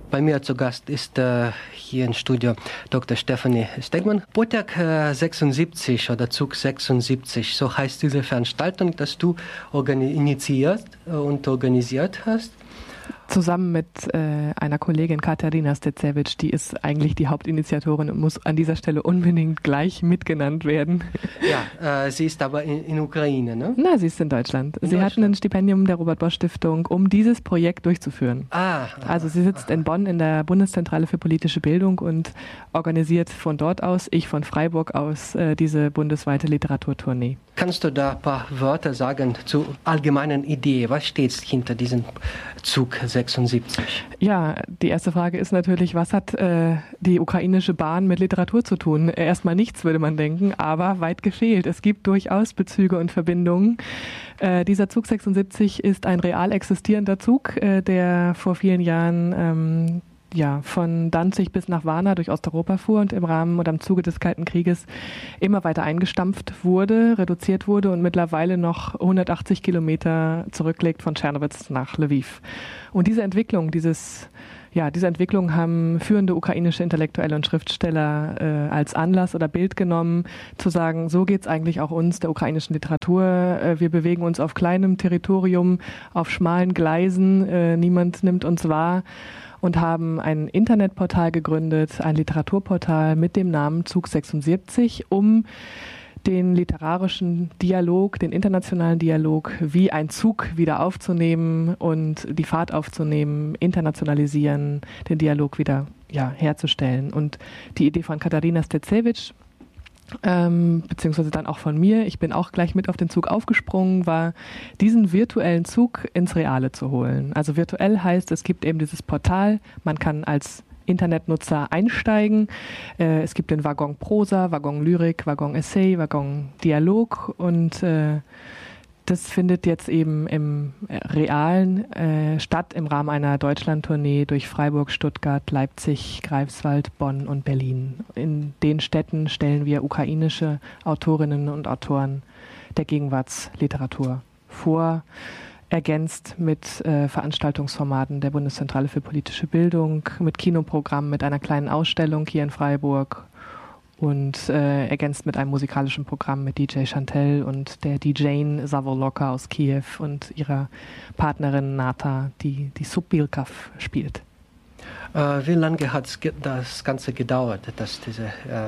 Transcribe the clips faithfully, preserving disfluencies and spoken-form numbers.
Bei mir zu Gast ist äh, hier im Studio Doktor Stefanie Stegmann. Botek äh, sechsundsiebzig oder Zug sechsundsiebzig, so heißt diese Veranstaltung, dass du organi- initiiert und organisiert hast. Zusammen mit äh, einer Kollegin Katarina Stecevich, die ist eigentlich die Hauptinitiatorin und muss an dieser Stelle unbedingt gleich mitgenannt werden. Ja, äh, sie ist aber in, in Ukraine, ne? Na, sie ist in Deutschland. In sie Deutschland. hat ein Stipendium der Robert-Bosch-Stiftung, um dieses Projekt durchzuführen. Ah, also sie sitzt in Bonn in der Bundeszentrale für politische Bildung und organisiert von dort aus, ich von Freiburg aus, äh, diese bundesweite Literaturtournee. Kannst du da ein paar Wörter sagen zur allgemeinen Idee? Was steht hinter diesem Zug sechsundsiebzig? Ja, die erste Frage ist natürlich, was hat äh, die ukrainische Bahn mit Literatur zu tun? Erstmal nichts, würde man denken, aber weit gefehlt. Es gibt durchaus Bezüge und Verbindungen. Äh, dieser Zug sechsundsiebzig ist ein real existierender Zug, äh, der vor vielen Jahren ähm, ja, von Danzig bis nach Warna durch Osteuropa fuhr und im Rahmen oder im Zuge des Kalten Krieges immer weiter eingestampft wurde, reduziert wurde und mittlerweile noch hundertachtzig Kilometer zurücklegt von Czernowitz nach Lviv. Und diese Entwicklung, dieses, ja, diese Entwicklung haben führende ukrainische Intellektuelle und Schriftsteller äh, als Anlass oder Bild genommen, zu sagen, so geht's eigentlich auch uns, der ukrainischen Literatur. Äh, wir bewegen uns auf kleinem Territorium, auf schmalen Gleisen, äh, niemand nimmt uns wahr. Und haben ein Internetportal gegründet, ein Literaturportal mit dem Namen Zug sechsundsiebzig, um den literarischen Dialog, den internationalen Dialog wie ein Zug wieder aufzunehmen und die Fahrt aufzunehmen, internationalisieren, den Dialog wieder ja, herzustellen. Und die Idee von Katarina Stecevich, Ähm, beziehungsweise dann auch von mir, ich bin auch gleich mit auf den Zug aufgesprungen, war diesen virtuellen Zug ins Reale zu holen. Also virtuell heißt, es gibt eben dieses Portal, man kann als Internetnutzer einsteigen, äh, es gibt den Waggon Prosa, Waggon Lyrik, Waggon Essay, Waggon Dialog und äh, das findet jetzt eben im Realen äh, statt im Rahmen einer Deutschlandtournee durch Freiburg, Stuttgart, Leipzig, Greifswald, Bonn und Berlin. In den Städten stellen wir ukrainische Autorinnen und Autoren der Gegenwartsliteratur vor, ergänzt mit äh, Veranstaltungsformaten der Bundeszentrale für politische Bildung, mit Kinoprogrammen, mit einer kleinen Ausstellung hier in Freiburg und äh, ergänzt mit einem musikalischen Programm mit D J Chantel und der D J Savoloka aus Kiew und ihrer Partnerin Nata, die die Subbilkav spielt. Äh, wie lange hat das Ganze gedauert, dass diese äh,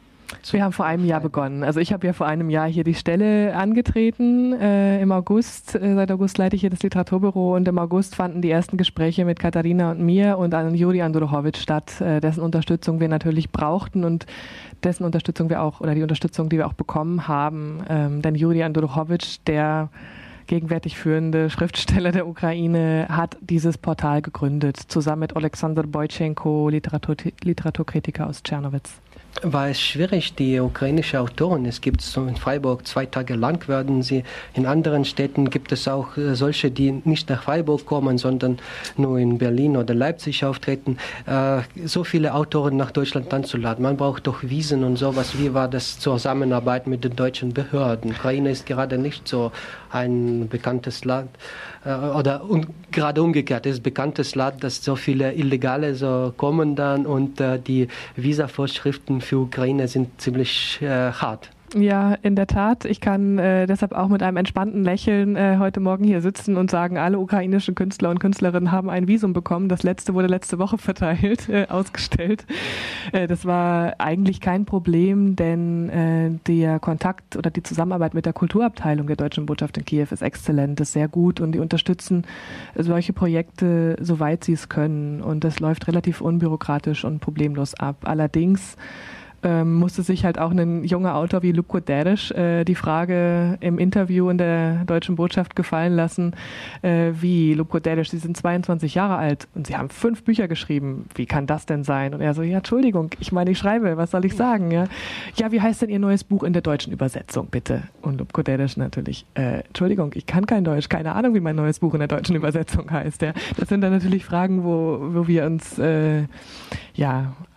Wir haben vor einem Jahr begonnen. Also ich habe ja vor einem Jahr hier die Stelle angetreten äh, im August. Äh, seit August leite ich hier das Literaturbüro und im August fanden die ersten Gespräche mit Katharina und mir und an Juri Andruchowitsch statt, äh, dessen Unterstützung wir natürlich brauchten und dessen Unterstützung wir auch, oder die Unterstützung, die wir auch bekommen haben. Ähm, denn Juri Andruchowitsch, der gegenwärtig führende Schriftsteller der Ukraine, hat dieses Portal gegründet, zusammen mit Alexander Boychenko, Literatur, Literaturkritiker aus Czernowitz. War es schwierig, die ukrainische Autoren, es gibt so in Freiburg zwei Tage lang, werden sie, in anderen Städten gibt es auch solche, die nicht nach Freiburg kommen, sondern nur in Berlin oder Leipzig auftreten, äh, so viele Autoren nach Deutschland anzuladen. Man braucht doch Visen und sowas. Wie war das Zusammenarbeit mit den deutschen Behörden? Ukraine ist gerade nicht so ein bekanntes Land, äh, oder un, gerade umgekehrt, es ist ein bekanntes Land, dass so viele Illegale so kommen dann und äh, die Visa-Vorschriften für Ukraine sind ziemlich äh, hart. Ja, in der Tat. Ich kann äh, deshalb auch mit einem entspannten Lächeln äh, heute Morgen hier sitzen und sagen, alle ukrainischen Künstler und Künstlerinnen haben ein Visum bekommen. Das letzte wurde letzte Woche verteilt, äh, ausgestellt. Äh, das war eigentlich kein Problem, denn äh, der Kontakt oder die Zusammenarbeit mit der Kulturabteilung der Deutschen Botschaft in Kiew ist exzellent, ist sehr gut und die unterstützen solche Projekte, soweit sie es können. Und das läuft relativ unbürokratisch und problemlos ab. Allerdings Ähm, musste sich halt auch ein junger Autor wie Lupko Dereš äh, die Frage im Interview in der Deutschen Botschaft gefallen lassen, äh, wie, Lupko Dereš, Sie sind zweiundzwanzig Jahre alt und Sie haben fünf Bücher geschrieben, wie kann das denn sein? Und er so, ja, Entschuldigung, ich meine, ich schreibe, was soll ich sagen? Ja, ja, wie heißt denn Ihr neues Buch in der deutschen Übersetzung, bitte? Und Lupko Dereš natürlich, äh, Entschuldigung, ich kann kein Deutsch, keine Ahnung, wie mein neues Buch in der deutschen Übersetzung heißt. Ja. Das sind dann natürlich Fragen, wo, wo wir uns, äh, ja,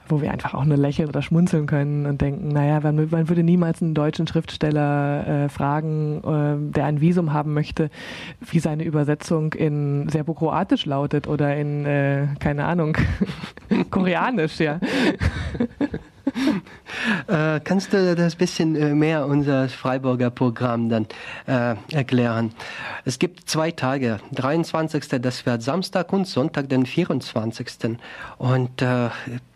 wo wir einfach auch nur lächeln oder schmunzeln können und denken, naja, man, man würde niemals einen deutschen Schriftsteller äh, fragen, äh, der ein Visum haben möchte, wie seine Übersetzung in Serbokroatisch lautet oder in, äh, keine Ahnung, Koreanisch, ja. Äh, kannst du das bisschen mehr unser Freiburger Programm dann äh, erklären? Es gibt zwei Tage, dreiundzwanzigsten das wird Samstag und Sonntag, den vierundzwanzigsten Und äh,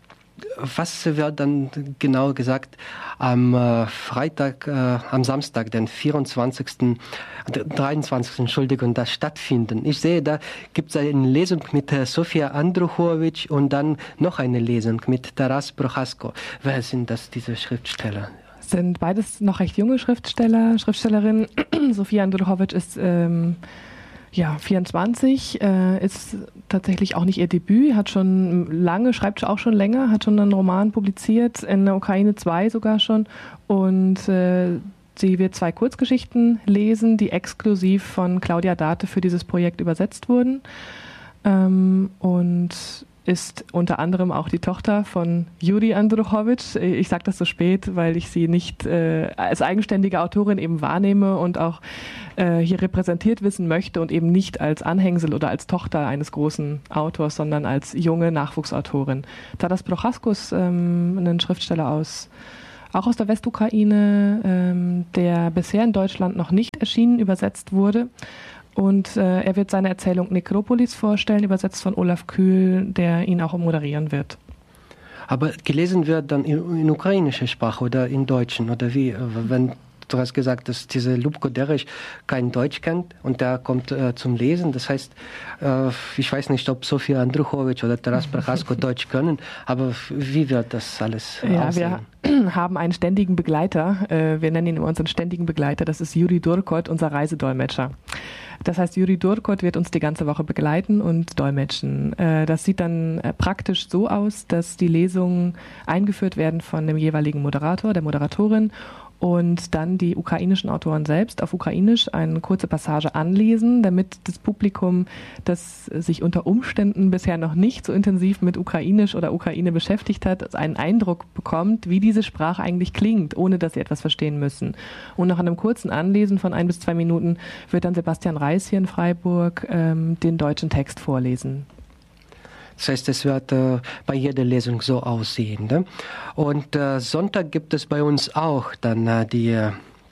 was wird dann genau gesagt am äh, Freitag, äh, am Samstag, den vierundzwanzigsten dreiundzwanzigsten Entschuldigung, das stattfinden? Ich sehe, da gibt es eine Lesung mit äh, Sofia Andruchowicz und dann noch eine Lesung mit Taras Prochasko. Wer sind das, diese Schriftsteller? Sind beides noch recht junge Schriftsteller, Schriftstellerinnen. Sofia Andruchowicz ist ähm, ja, vierundzwanzig, äh, ist tatsächlich auch nicht ihr Debüt, hat schon lange, schreibt auch schon länger, hat schon einen Roman publiziert, in der Ukraine zwei sogar schon. Und äh, sie wird zwei Kurzgeschichten lesen, die exklusiv von Claudia Date für dieses Projekt übersetzt wurden. Ähm, und ist unter anderem auch die Tochter von Juri Andruchowicz. Ich sage das so spät, weil ich sie nicht äh, als eigenständige Autorin eben wahrnehme und auch äh, hier repräsentiert wissen möchte und eben nicht als Anhängsel oder als Tochter eines großen Autors, sondern als junge Nachwuchsautorin. Taras Prochasko ist ähm, ein Schriftsteller aus auch aus der Westukraine, ähm, der bisher in Deutschland noch nicht erschienen, übersetzt wurde. Und äh, er wird seine Erzählung Nekropolis vorstellen, übersetzt von Olaf Kühl, der ihn auch moderieren wird. Aber gelesen wird dann in, in ukrainischer Sprache oder in Deutschen? Oder wie? Wenn du hast gesagt, dass dieser Lubko Dereš kein Deutsch kennt und der kommt äh, zum Lesen. Das heißt, äh, ich weiß nicht, ob Sofia Andruchowicz oder Taras Prochasko Deutsch können, aber wie wird das alles äh, ja, aussehen? Wir haben einen ständigen Begleiter. Äh, wir nennen ihn immer unseren ständigen Begleiter. Das ist Juri Durkot, unser Reisedolmetscher. Das heißt, Juri Durkot wird uns die ganze Woche begleiten und dolmetschen. Das sieht dann praktisch so aus, dass die Lesungen eingeführt werden von dem jeweiligen Moderator, der Moderatorin, und dann die ukrainischen Autoren selbst auf Ukrainisch eine kurze Passage anlesen, damit das Publikum, das sich unter Umständen bisher noch nicht so intensiv mit Ukrainisch oder Ukraine beschäftigt hat, einen Eindruck bekommt, wie diese Sprache eigentlich klingt, ohne dass sie etwas verstehen müssen. Und nach einem kurzen Anlesen von ein bis zwei Minuten wird dann Sebastian Reis hier in Freiburg ähm, den deutschen Text vorlesen. Das heißt, es wird äh, bei jeder Lesung so aussehen. Ne? Und äh, Sonntag gibt es bei uns auch dann äh, die äh,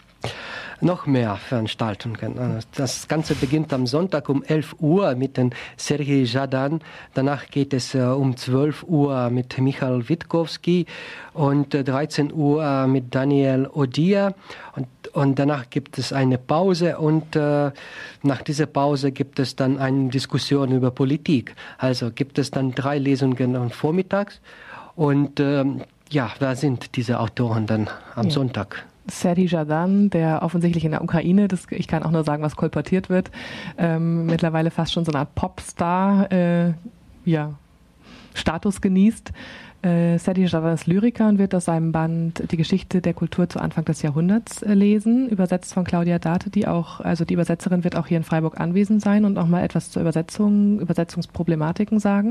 noch mehr Veranstaltungen. Das Ganze beginnt am Sonntag um elf Uhr mit dem Sergei Jadan. Danach geht es äh, um zwölf Uhr mit Michal Witkowski und äh, dreizehn Uhr mit Daniel Odia. Und, und danach gibt es eine Pause und äh, nach dieser Pause gibt es dann eine Diskussion über Politik. Also gibt es dann drei Lesungen vormittags. Und äh, ja, wer sind diese Autoren dann am ja. Sonntag? Serhii Jadan, der offensichtlich in der Ukraine, das, ich kann auch nur sagen, was kolportiert wird, ähm, mittlerweile fast schon so eine Art Popstar, äh, ja, Status genießt. Äh, Serhii Jadan ist Lyriker und wird aus seinem Band Die Geschichte der Kultur zu Anfang des Jahrhunderts äh, lesen, übersetzt von Claudia Date, die auch, also die Übersetzerin wird auch hier in Freiburg anwesend sein und auch mal etwas zur Übersetzung, Übersetzungsproblematiken sagen.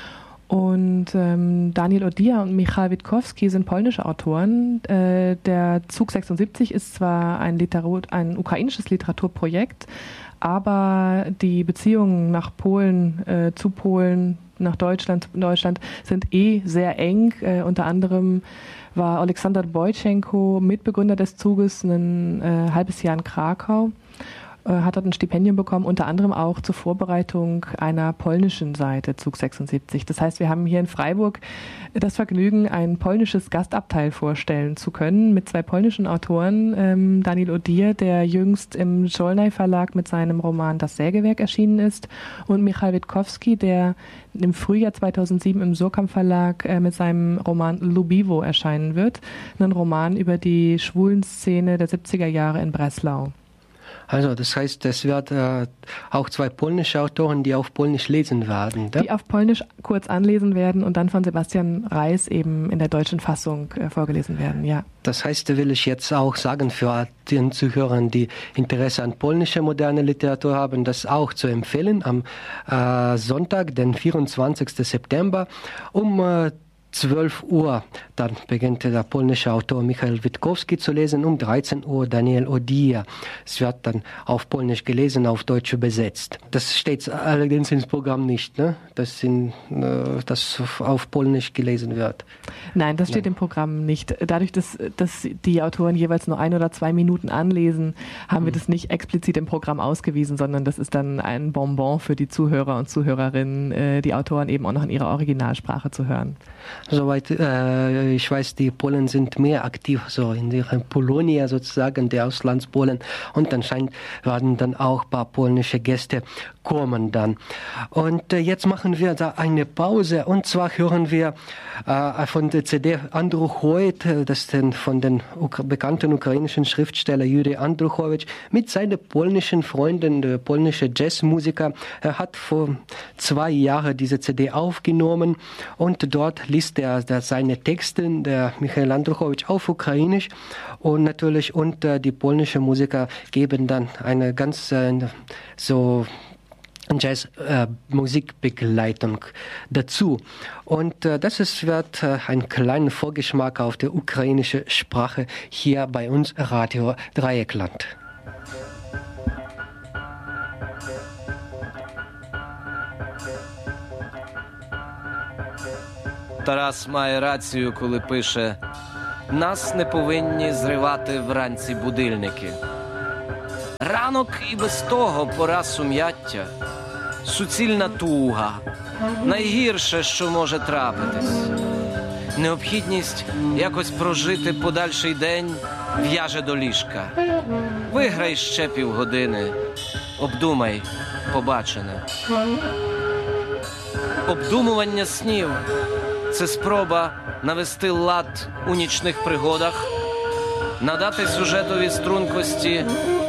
Und ähm, Daniel Odia und Michal Witkowski sind polnische Autoren. Äh, der Zug sechsundsiebzig ist zwar ein, Literatur, ein ukrainisches Literaturprojekt, aber die Beziehungen nach Polen, äh, zu Polen, nach Deutschland, zu Deutschland sind eh sehr eng. Äh, unter anderem war Aleksander Bojtschenko Mitbegründer des Zuges ein äh, halbes Jahr in Krakau. Hat dort ein Stipendium bekommen, unter anderem auch zur Vorbereitung einer polnischen Seite Zug sechsundsiebzig. Das heißt, wir haben hier in Freiburg das Vergnügen, ein polnisches Gastabteil vorstellen zu können mit zwei polnischen Autoren. Ähm, Daniel Odia, der jüngst im Żolnay Verlag mit seinem Roman Das Sägewerk erschienen ist, und Michal Witkowski, der im Frühjahr zweitausendsieben im Surkamp Verlag äh, mit seinem Roman Lubiwo erscheinen wird. Ein Roman über die Schwulenszene der siebziger Jahre in Breslau. Also das heißt, es wird äh, auch zwei polnische Autoren, die auf Polnisch lesen werden. Die auf Polnisch kurz anlesen werden und dann von Sebastian Reis eben in der deutschen Fassung äh, vorgelesen werden, ja. Das heißt, will ich jetzt auch sagen, für den Zuhörern, die Interesse an polnischer moderner Literatur haben, das auch zu empfehlen am äh, Sonntag, den vierundzwanzigsten September, um äh, zwölf Uhr dann beginnt der polnische Autor Michael Witkowski zu lesen, um dreizehn Uhr Daniel Odia. Es wird dann auf Polnisch gelesen, auf Deutsch übersetzt. Das steht allerdings ins Programm nicht, ne? dass, in, dass auf Polnisch gelesen wird. Nein, das steht Nein. im Programm nicht. Dadurch, dass, dass die Autoren jeweils nur ein oder zwei Minuten anlesen, haben mhm. wir das nicht explizit im Programm ausgewiesen, sondern das ist dann ein Bonbon für die Zuhörer und Zuhörerinnen, die Autoren eben auch noch in ihrer Originalsprache zu hören. Soweit äh, ich weiß, die Polen sind mehr aktiv so in ihrer Polonia sozusagen, der Auslandspolen. Und anscheinend werden dann auch ein paar polnische Gäste kommen dann. Und äh, jetzt machen wir da eine Pause. Und zwar hören wir äh, von der C D Andruchowitsch, das ist den, von den Uk- bekannten ukrainischen Schriftsteller Juri Andruchowitsch, mit seinen polnischen Freunden, der polnische Jazzmusiker. Er hat vor zwei Jahren diese C D aufgenommen und dort liest er seine Texte, der Michael Andruchowitsch, auf Ukrainisch und natürlich und äh, die polnischen Musiker geben dann eine ganz äh, so Jazz-Musikbegleitung äh, dazu. Und äh, das ist, wird äh, ein kleiner Vorgeschmack auf die ukrainische Sprache hier bei uns Radio Dreieckland. Тарас має рацію, коли пише: «Нас не повинні зривати вранці будильники. Ранок і без того пора сум'яття, суцільна туга, найгірше, що може трапитись. Необхідність якось прожити подальший день в'яже до ліжка. Виграй ще півгодини, обдумай побачене». Обдумування снів – це спроба навести лад у нічних пригодах, надати сюжетові стрункості,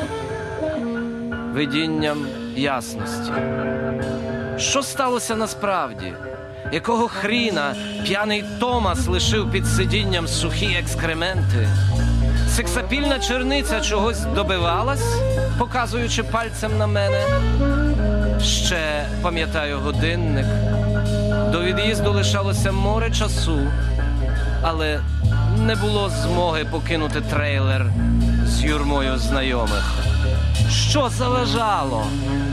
видінням ясності. Що сталося насправді? Якого хріна п'яний Томас лишив під сидінням сухі екскременти? Сексапільна черниця чогось добивалась, показуючи пальцем на мене? Ще пам'ятаю годинник. До від'їзду лишалося море часу, але не було змоги покинути трейлер з юрмою знайомих. Що заважало?